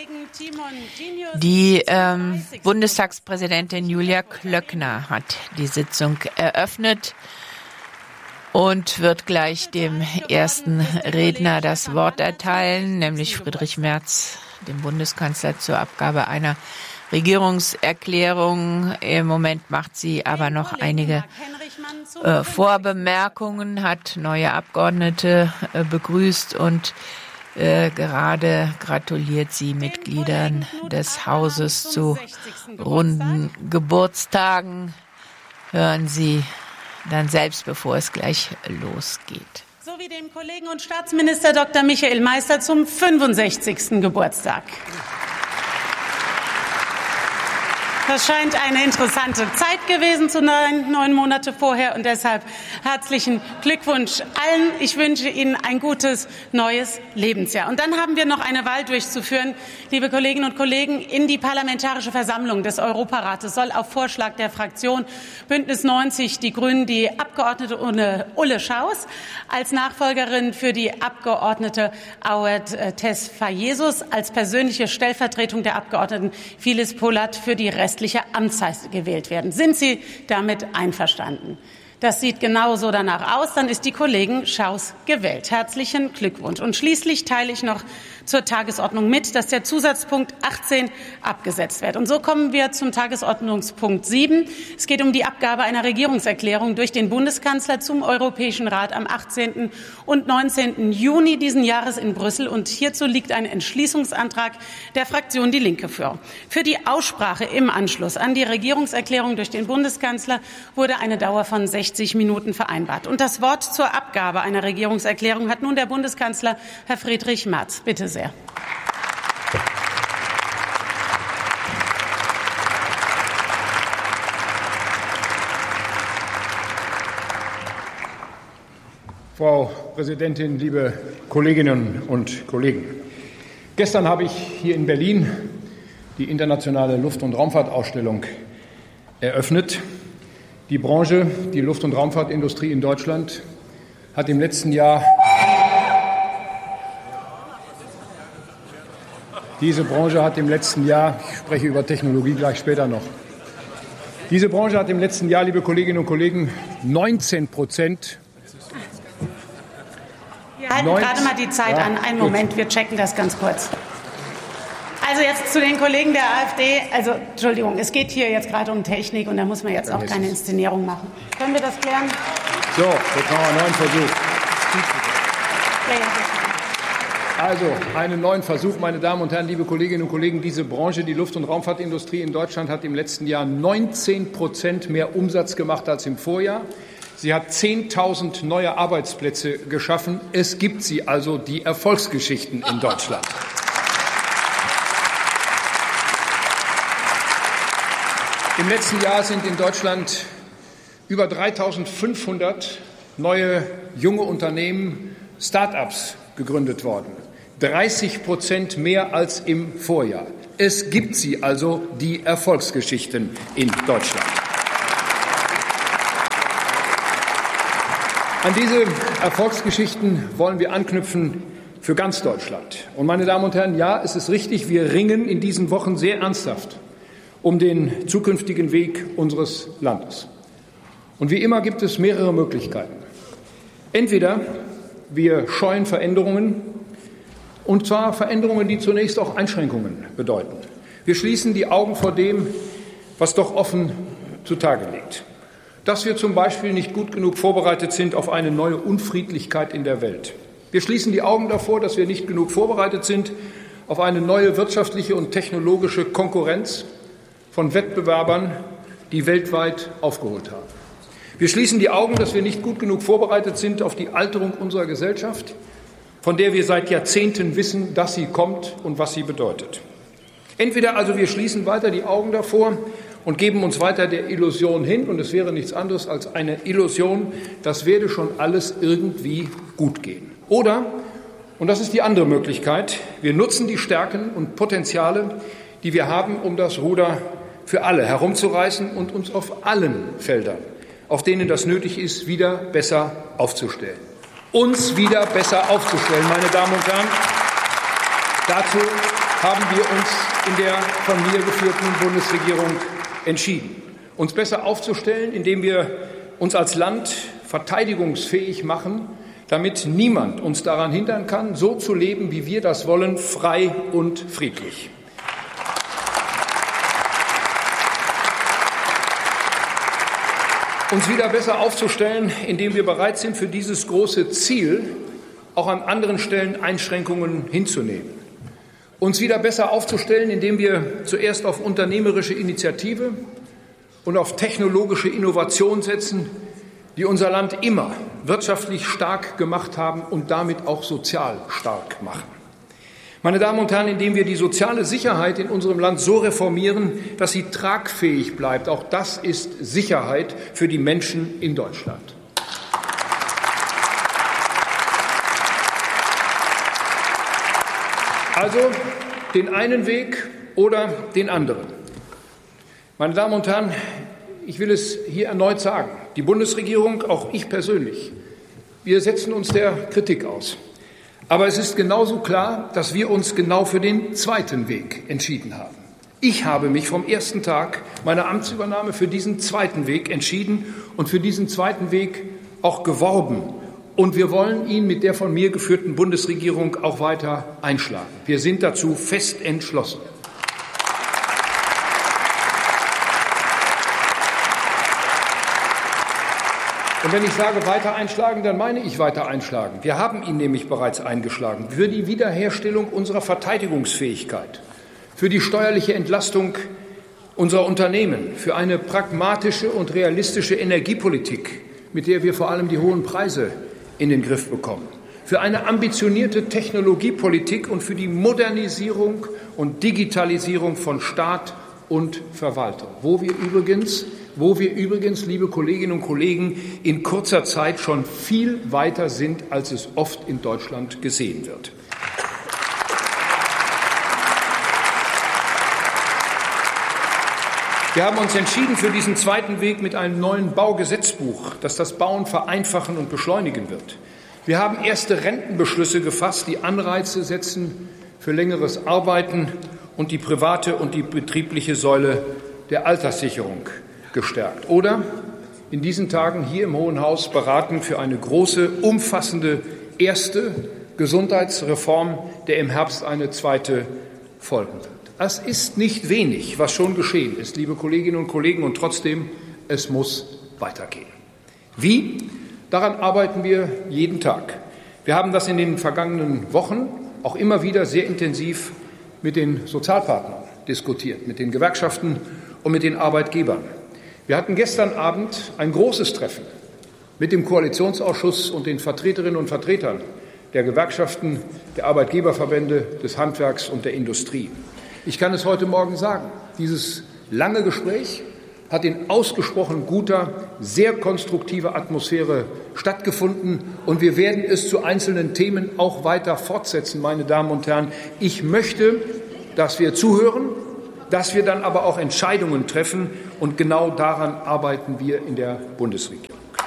Die ähm, Bundestagspräsidentin Julia Klöckner hat die Sitzung eröffnet und wird gleich dem ersten Redner das Wort erteilen, nämlich Friedrich Merz, dem Bundeskanzler, zur Abgabe einer Regierungserklärung. Im Moment macht sie aber noch einige äh, Vorbemerkungen, hat neue Abgeordnete äh, begrüßt und Äh, gerade gratuliert sie Mitgliedern des Hauses zu runden Geburtstagen. Hören Sie dann selbst, bevor es gleich losgeht. Sowie dem Kollegen und Staatsminister Doktor Michael Meister zum fünfundsechzigsten Geburtstag. Das scheint eine interessante Zeit gewesen zu sein, neun Monate vorher. Und deshalb herzlichen Glückwunsch allen. Ich wünsche Ihnen ein gutes neues Lebensjahr. Und dann haben wir noch eine Wahl durchzuführen, liebe Kolleginnen und Kollegen. In die Parlamentarische Versammlung des Europarates soll auf Vorschlag der Fraktion Bündnis neunzig Die Grünen die Abgeordnete Ulle Schaus als Nachfolgerin für die Abgeordnete Auet Tesfayesus als persönliche Stellvertretung der Abgeordneten Phyllis Polat für die restliche Amtszeit gewählt werden. Sind Sie damit einverstanden? Das sieht genauso danach aus. Dann ist die Kollegin Schaus gewählt. Herzlichen Glückwunsch. Und schließlich teile ich noch zur Tagesordnung mit, dass der Zusatzpunkt achtzehn abgesetzt wird. Und so kommen wir zum Tagesordnungspunkt sieben. Es geht um die Abgabe einer Regierungserklärung durch den Bundeskanzler zum Europäischen Rat am achtzehnten und neunzehnten Juni diesen Jahres in Brüssel. Und hierzu liegt ein Entschließungsantrag der Fraktion Die Linke vor. Für die Aussprache im Anschluss an die Regierungserklärung durch den Bundeskanzler wurde eine Dauer von sechzig Minuten vereinbart. Und das Wort zur Abgabe einer Regierungserklärung hat nun der Bundeskanzler, Herr Friedrich Merz. Bitte sehr. Frau Präsidentin, liebe Kolleginnen und Kollegen! Gestern habe ich hier in Berlin die internationale Luft- und Raumfahrtausstellung eröffnet. Die Branche, die Luft- und Raumfahrtindustrie in Deutschland, hat im letzten Jahr diese Branche hat im letzten Jahr, ich spreche über Technologie gleich später noch, diese Branche hat im letzten Jahr, liebe Kolleginnen und Kollegen, neunzehn Prozent. Wir halten gerade mal die Zeit ja, an. Einen gut. Moment, wir checken das ganz kurz. Also jetzt zu den Kollegen der AfD. Also Entschuldigung, es geht hier jetzt gerade um Technik und da muss man jetzt auch keine Inszenierung machen. Können wir das klären? So, jetzt haben wir einen neuen Versuch. Also, einen neuen Versuch, meine Damen und Herren, liebe Kolleginnen und Kollegen. Diese Branche, die Luft- und Raumfahrtindustrie in Deutschland, hat im letzten Jahr neunzehn Prozent mehr Umsatz gemacht als im Vorjahr. Sie hat zehntausend neue Arbeitsplätze geschaffen. Es gibt sie also, die Erfolgsgeschichten in Deutschland. Im letzten Jahr sind in Deutschland über dreitausendfünfhundert neue junge Unternehmen, Start-ups, gegründet worden. dreißig Prozent mehr als im Vorjahr. Es gibt sie also, die Erfolgsgeschichten in Deutschland. An diese Erfolgsgeschichten wollen wir anknüpfen für ganz Deutschland. Und meine Damen und Herren, ja, es ist richtig, wir ringen in diesen Wochen sehr ernsthaft um den zukünftigen Weg unseres Landes. Und wie immer gibt es mehrere Möglichkeiten. Entweder wir scheuen Veränderungen, und zwar Veränderungen, die zunächst auch Einschränkungen bedeuten. Wir schließen die Augen vor dem, was doch offen zutage liegt. Dass wir zum Beispiel nicht gut genug vorbereitet sind auf eine neue Unfriedlichkeit in der Welt. Wir schließen die Augen davor, dass wir nicht genug vorbereitet sind auf eine neue wirtschaftliche und technologische Konkurrenz von Wettbewerbern, die weltweit aufgeholt haben. Wir schließen die Augen, dass wir nicht gut genug vorbereitet sind auf die Alterung unserer Gesellschaft, von der wir seit Jahrzehnten wissen, dass sie kommt und was sie bedeutet. Entweder also wir schließen weiter die Augen davor und geben uns weiter der Illusion hin, und es wäre nichts anderes als eine Illusion, das werde schon alles irgendwie gut gehen. Oder, und das ist die andere Möglichkeit, wir nutzen die Stärken und Potenziale, die wir haben, um das Ruder für alle herumzureißen und uns auf allen Feldern, auf denen das nötig ist, wieder besser aufzustellen. Uns wieder besser aufzustellen, meine Damen und Herren. Dazu haben wir uns in der von mir geführten Bundesregierung entschieden. Uns besser aufzustellen, indem wir uns als Land verteidigungsfähig machen, damit niemand uns daran hindern kann, so zu leben, wie wir das wollen, frei und friedlich. Uns wieder besser aufzustellen, indem wir bereit sind, für dieses große Ziel auch an anderen Stellen Einschränkungen hinzunehmen. Uns wieder besser aufzustellen, indem wir zuerst auf unternehmerische Initiative und auf technologische Innovation setzen, die unser Land immer wirtschaftlich stark gemacht haben und damit auch sozial stark machen. Meine Damen und Herren, indem wir die soziale Sicherheit in unserem Land so reformieren, dass sie tragfähig bleibt. Auch das ist Sicherheit für die Menschen in Deutschland. Also den einen Weg oder den anderen. Meine Damen und Herren, ich will es hier erneut sagen. Die Bundesregierung, auch ich persönlich, wir setzen uns der Kritik aus. Aber es ist genauso klar, dass wir uns genau für den zweiten Weg entschieden haben. Ich habe mich vom ersten Tag meiner Amtsübernahme für diesen zweiten Weg entschieden und für diesen zweiten Weg auch geworben. Und wir wollen ihn mit der von mir geführten Bundesregierung auch weiter einschlagen. Wir sind dazu fest entschlossen. Und wenn ich sage weiter einschlagen, dann meine ich weiter einschlagen. Wir haben ihn nämlich bereits eingeschlagen für die Wiederherstellung unserer Verteidigungsfähigkeit, für die steuerliche Entlastung unserer Unternehmen, für eine pragmatische und realistische Energiepolitik, mit der wir vor allem die hohen Preise in den Griff bekommen, für eine ambitionierte Technologiepolitik und für die Modernisierung und Digitalisierung von Staat und Verwaltung, wo wir übrigens, wo wir übrigens, liebe Kolleginnen und Kollegen, in kurzer Zeit schon viel weiter sind, als es oft in Deutschland gesehen wird. Wir haben uns entschieden für diesen zweiten Weg mit einem neuen Baugesetzbuch, das das Bauen vereinfachen und beschleunigen wird. Wir haben erste Rentenbeschlüsse gefasst, die Anreize setzen für längeres Arbeiten und die private und die betriebliche Säule der Alterssicherung gestärkt. Oder in diesen Tagen hier im Hohen Haus beraten für eine große, umfassende erste Gesundheitsreform, der im Herbst eine zweite folgen wird. Es ist nicht wenig, was schon geschehen ist, liebe Kolleginnen und Kollegen, und trotzdem, es muss weitergehen. Wie? Daran arbeiten wir jeden Tag. Wir haben das in den vergangenen Wochen auch immer wieder sehr intensiv mit den Sozialpartnern diskutiert, mit den Gewerkschaften und mit den Arbeitgebern. Wir hatten gestern Abend ein großes Treffen mit dem Koalitionsausschuss und den Vertreterinnen und Vertretern der Gewerkschaften, der Arbeitgeberverbände, des Handwerks und der Industrie. Ich kann es heute Morgen sagen, dieses lange Gespräch hat in ausgesprochen guter, sehr konstruktiver Atmosphäre stattgefunden, und wir werden es zu einzelnen Themen auch weiter fortsetzen, meine Damen und Herren. Ich möchte, dass wir zuhören, dass wir dann aber auch Entscheidungen treffen, und genau daran arbeiten wir in der Bundesregierung.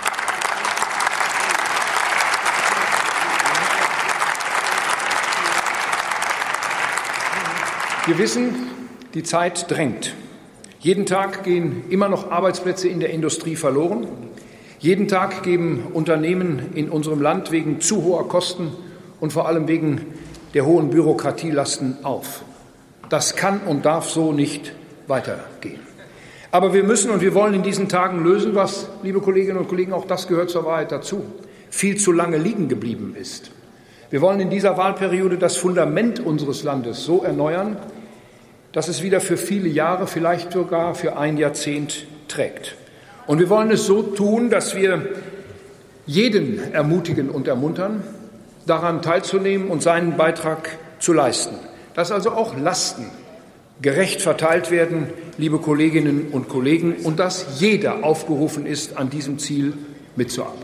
Wir wissen, die Zeit drängt. Jeden Tag gehen immer noch Arbeitsplätze in der Industrie verloren. Jeden Tag geben Unternehmen in unserem Land wegen zu hoher Kosten und vor allem wegen der hohen Bürokratielasten auf. Das kann und darf so nicht weitergehen. Aber wir müssen und wir wollen in diesen Tagen lösen, was, liebe Kolleginnen und Kollegen, auch das gehört zur Wahrheit dazu, viel zu lange liegen geblieben ist. Wir wollen in dieser Wahlperiode das Fundament unseres Landes so erneuern, dass es wieder für viele Jahre, vielleicht sogar für ein Jahrzehnt trägt. Und wir wollen es so tun, dass wir jeden ermutigen und ermuntern, daran teilzunehmen und seinen Beitrag zu leisten. Dass also auch Lasten gerecht verteilt werden, liebe Kolleginnen und Kollegen, und dass jeder aufgerufen ist, an diesem Ziel mitzuarbeiten.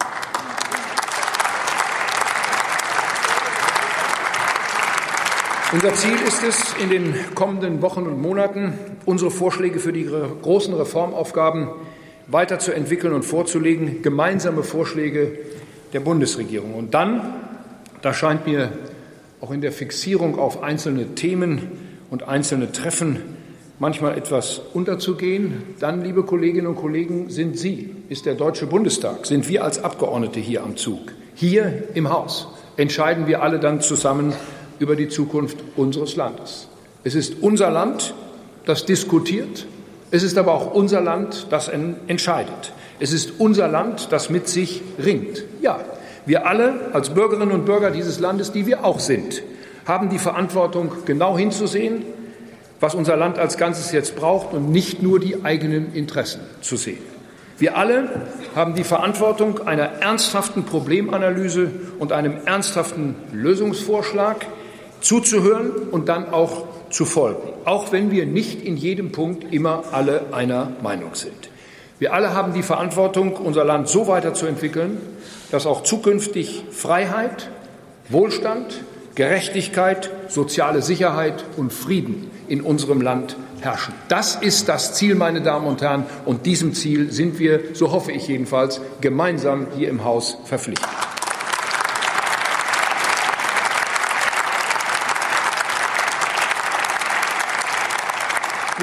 Unser Ziel ist es, in den kommenden Wochen und Monaten unsere Vorschläge für die großen Reformaufgaben weiterzuentwickeln und vorzulegen, gemeinsame Vorschläge der Bundesregierung. Und dann, da scheint mir auch in der Fixierung auf einzelne Themen und einzelne Treffen manchmal etwas unterzugehen, dann, liebe Kolleginnen und Kollegen, sind Sie, ist der Deutsche Bundestag, sind wir als Abgeordnete hier am Zug. Hier im Haus entscheiden wir alle dann zusammen über die Zukunft unseres Landes. Es ist unser Land, das diskutiert. Es ist aber auch unser Land, das entscheidet. Es ist unser Land, das mit sich ringt. Ja, wir alle als Bürgerinnen und Bürger dieses Landes, die wir auch sind, haben die Verantwortung, genau hinzusehen, was unser Land als Ganzes jetzt braucht, und nicht nur die eigenen Interessen zu sehen. Wir alle haben die Verantwortung einer ernsthaften Problemanalyse und einem ernsthaften Lösungsvorschlag zuzuhören und dann auch zu folgen, auch wenn wir nicht in jedem Punkt immer alle einer Meinung sind. Wir alle haben die Verantwortung, unser Land so weiterzuentwickeln, dass auch zukünftig Freiheit, Wohlstand, Gerechtigkeit, soziale Sicherheit und Frieden in unserem Land herrschen. Das ist das Ziel, meine Damen und Herren, und diesem Ziel sind wir, so hoffe ich jedenfalls, gemeinsam hier im Haus verpflichtet.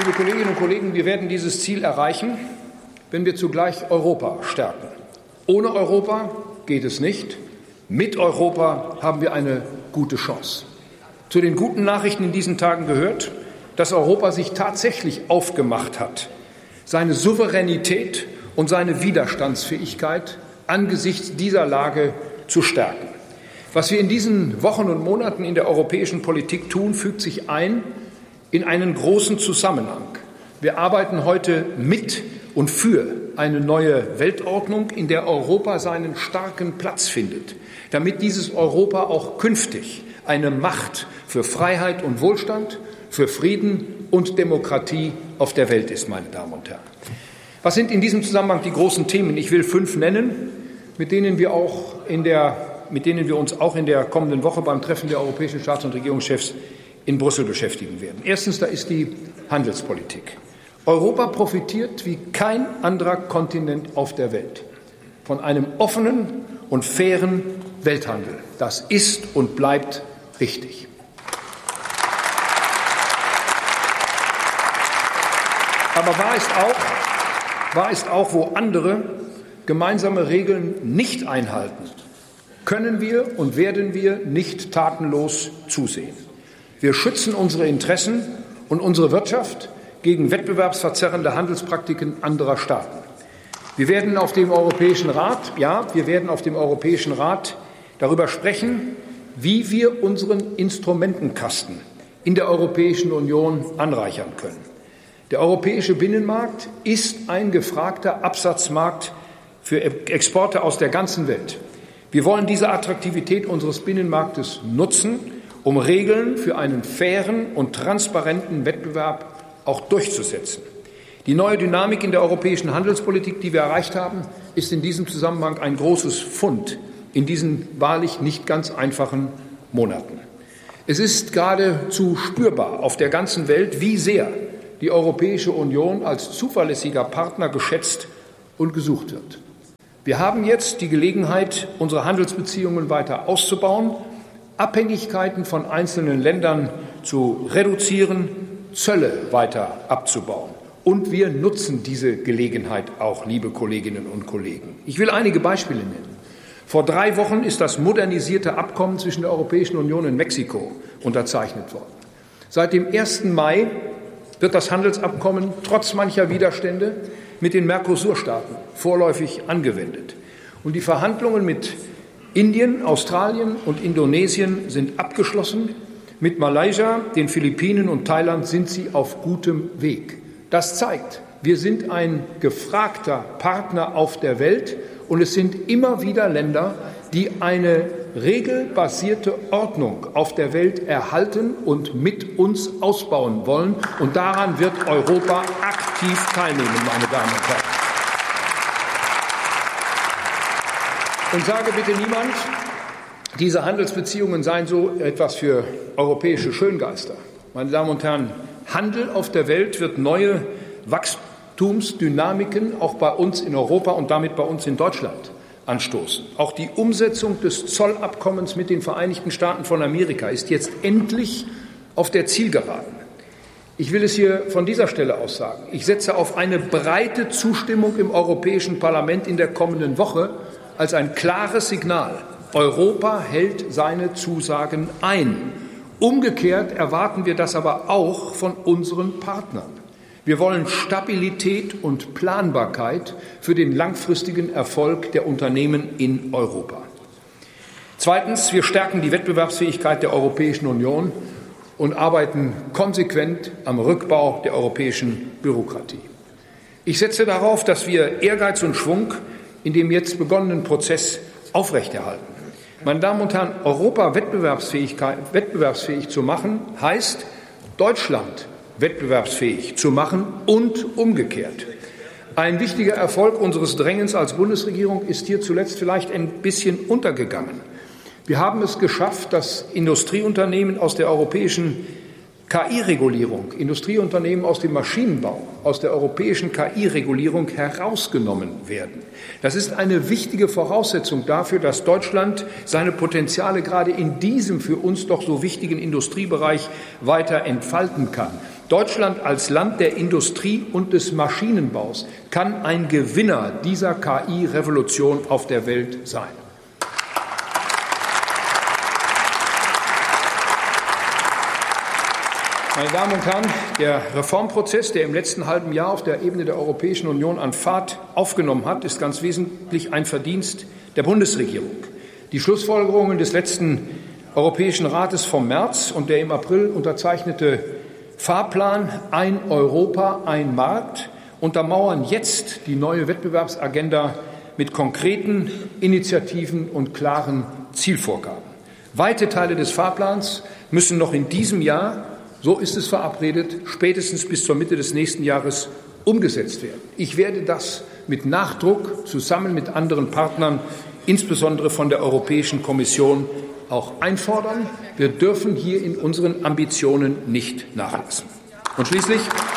Liebe Kolleginnen und Kollegen, wir werden dieses Ziel erreichen, wenn wir zugleich Europa stärken. Ohne Europa geht es nicht. Mit Europa haben wir eine gute Chance. Zu den guten Nachrichten in diesen Tagen gehört, dass Europa sich tatsächlich aufgemacht hat, seine Souveränität und seine Widerstandsfähigkeit angesichts dieser Lage zu stärken. Was wir in diesen Wochen und Monaten in der europäischen Politik tun, fügt sich ein in einen großen Zusammenhang. Wir arbeiten heute mit und für eine neue Weltordnung, in der Europa seinen starken Platz findet, damit dieses Europa auch künftig eine Macht für Freiheit und Wohlstand, für Frieden und Demokratie auf der Welt ist, meine Damen und Herren. Was sind in diesem Zusammenhang die großen Themen? Ich will fünf nennen, mit denen wir, auch in der, mit denen wir uns auch in der kommenden Woche beim Treffen der europäischen Staats- und Regierungschefs in Brüssel beschäftigen werden. Erstens, da ist die Handelspolitik. Europa profitiert wie kein anderer Kontinent auf der Welt von einem offenen und fairen Welthandel. Das ist und bleibt richtig. Aber wahr ist auch, wahr ist auch, wo andere gemeinsame Regeln nicht einhalten, können wir und werden wir nicht tatenlos zusehen. Wir schützen unsere Interessen und unsere Wirtschaft gegen wettbewerbsverzerrende Handelspraktiken anderer Staaten. Wir werden auf dem Europäischen Rat, ja, wir werden auf dem Europäischen Rat darüber sprechen, wie wir unseren Instrumentenkasten in der Europäischen Union anreichern können. Der europäische Binnenmarkt ist ein gefragter Absatzmarkt für Exporte aus der ganzen Welt. Wir wollen diese Attraktivität unseres Binnenmarktes nutzen, um Regeln für einen fairen und transparenten Wettbewerb auch durchzusetzen. Die neue Dynamik in der europäischen Handelspolitik, die wir erreicht haben, ist in diesem Zusammenhang ein großes Fund in diesen wahrlich nicht ganz einfachen Monaten. Es ist geradezu spürbar auf der ganzen Welt, wie sehr die Europäische Union als zuverlässiger Partner geschätzt und gesucht wird. Wir haben jetzt die Gelegenheit, unsere Handelsbeziehungen weiter auszubauen, Abhängigkeiten von einzelnen Ländern zu reduzieren, Zölle weiter abzubauen. Und wir nutzen diese Gelegenheit auch, liebe Kolleginnen und Kollegen. Ich will einige Beispiele nennen. Vor drei Wochen ist das modernisierte Abkommen zwischen der Europäischen Union und Mexiko unterzeichnet worden. Seit dem ersten Mai wird das Handelsabkommen trotz mancher Widerstände mit den Mercosur-Staaten vorläufig angewendet. Und die Verhandlungen mit Indien, Australien und Indonesien sind abgeschlossen. Mit Malaysia, den Philippinen und Thailand sind sie auf gutem Weg. Das zeigt, wir sind ein gefragter Partner auf der Welt und es sind immer wieder Länder, die eine regelbasierte Ordnung auf der Welt erhalten und mit uns ausbauen wollen. Und daran wird Europa aktiv teilnehmen, meine Damen und Herren. Und sage bitte niemand, diese Handelsbeziehungen seien so etwas für europäische Schöngeister. Meine Damen und Herren, Handel auf der Welt wird neue Wachstumsdynamiken auch bei uns in Europa und damit bei uns in Deutschland anstoßen. Auch die Umsetzung des Zollabkommens mit den Vereinigten Staaten von Amerika ist jetzt endlich auf der Zielgeraden. Ich will es hier von dieser Stelle aus sagen. Ich setze auf eine breite Zustimmung im Europäischen Parlament in der kommenden Woche als ein klares Signal. Europa hält seine Zusagen ein. Umgekehrt erwarten wir das aber auch von unseren Partnern. Wir wollen Stabilität und Planbarkeit für den langfristigen Erfolg der Unternehmen in Europa. Zweitens, wir stärken die Wettbewerbsfähigkeit der Europäischen Union und arbeiten konsequent am Rückbau der europäischen Bürokratie. Ich setze darauf, dass wir Ehrgeiz und Schwung in dem jetzt begonnenen Prozess aufrechterhalten. Meine Damen und Herren, Europa wettbewerbsfähig zu machen, heißt, Deutschland wettbewerbsfähig zu machen und umgekehrt. Ein wichtiger Erfolg unseres Drängens als Bundesregierung ist hier zuletzt vielleicht ein bisschen untergegangen. Wir haben es geschafft, dass Industrieunternehmen aus der europäischen K I-Regulierung, Industrieunternehmen aus dem Maschinenbau, aus der europäischen K I-Regulierung herausgenommen werden. Das ist eine wichtige Voraussetzung dafür, dass Deutschland seine Potenziale gerade in diesem für uns doch so wichtigen Industriebereich weiter entfalten kann. Deutschland als Land der Industrie und des Maschinenbaus kann ein Gewinner dieser K I-Revolution auf der Welt sein. Meine Damen und Herren, der Reformprozess, der im letzten halben Jahr auf der Ebene der Europäischen Union an Fahrt aufgenommen hat, ist ganz wesentlich ein Verdienst der Bundesregierung. Die Schlussfolgerungen des letzten Europäischen Rates vom März und der im April unterzeichnete Fahrplan Ein Europa, ein Markt untermauern jetzt die neue Wettbewerbsagenda mit konkreten Initiativen und klaren Zielvorgaben. Weite Teile des Fahrplans müssen noch in diesem Jahr, so ist es verabredet, spätestens bis zur Mitte des nächsten Jahres umgesetzt werden. Ich werde das mit Nachdruck zusammen mit anderen Partnern, insbesondere von der Europäischen Kommission, auch einfordern. Wir dürfen hier in unseren Ambitionen nicht nachlassen. Und schließlich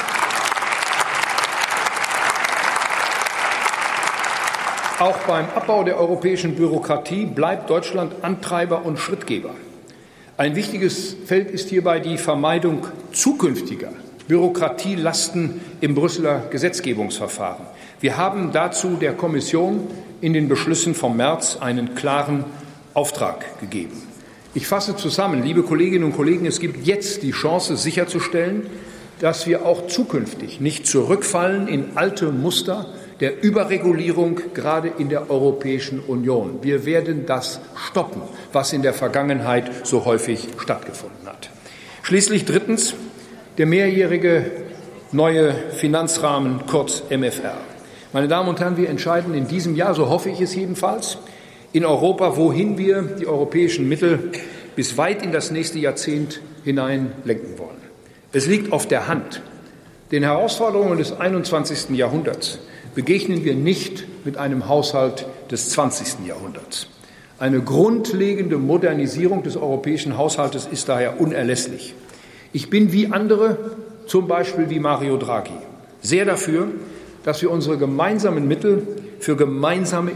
auch beim Abbau der europäischen Bürokratie bleibt Deutschland Antreiber und Schrittgeber. Ein wichtiges Feld ist hierbei die Vermeidung zukünftiger Bürokratielasten im Brüsseler Gesetzgebungsverfahren. Wir haben dazu der Kommission in den Beschlüssen vom März einen klaren Auftrag gegeben. Ich fasse zusammen, liebe Kolleginnen und Kollegen, es gibt jetzt die Chance sicherzustellen, dass wir auch zukünftig nicht zurückfallen in alte Muster der Überregulierung, gerade in der Europäischen Union. Wir werden das stoppen, was in der Vergangenheit so häufig stattgefunden hat. Schließlich drittens der mehrjährige neue Finanzrahmen, kurz M F R. Meine Damen und Herren, wir entscheiden in diesem Jahr, so hoffe ich es jedenfalls, in Europa, wohin wir die europäischen Mittel bis weit in das nächste Jahrzehnt hinein lenken wollen. Es liegt auf der Hand. Den Herausforderungen des einundzwanzigsten Jahrhunderts begegnen wir nicht mit einem Haushalt des zwanzigsten Jahrhunderts. Eine grundlegende Modernisierung des europäischen Haushaltes ist daher unerlässlich. Ich bin wie andere, zum Beispiel wie Mario Draghi, sehr dafür, dass wir unsere gemeinsamen Mittel für gemeinsame